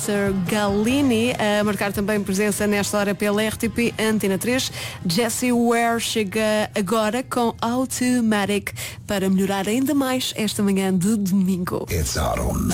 Galini a marcar também presença nesta hora pela RTP Antena 3. Jessie Ware chega agora com Automatic para melhorar ainda mais esta manhã de domingo.